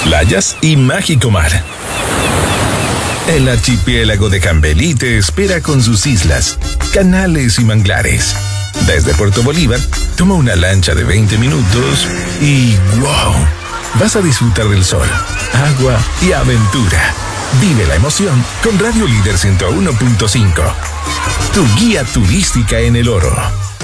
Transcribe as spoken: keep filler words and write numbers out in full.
playas y mágico mar. El archipiélago de Cambelí te espera con sus islas, canales y manglares. Desde Puerto Bolívar, toma una lancha de veinte minutos y ¡wow! Vas a disfrutar del sol, agua y aventura. Vive la emoción con Radio Líder ciento uno punto cinco. Tu guía turística en el oro.